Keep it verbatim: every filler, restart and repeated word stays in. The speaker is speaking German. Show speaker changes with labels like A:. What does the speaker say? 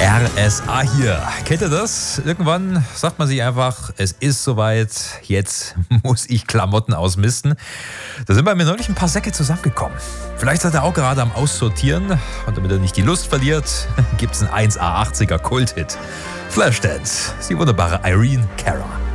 A: R S A hier. Kennt ihr das? Irgendwann sagt man sich einfach, es ist soweit, jetzt muss ich Klamotten ausmisten. Da sind bei mir neulich ein paar Säcke zusammengekommen. Vielleicht seid ihr auch gerade am Aussortieren und damit ihr nicht die Lust verliert, gibt es einen eins A achtziger Kulthit. Flashdance, die wunderbare Irene Cara.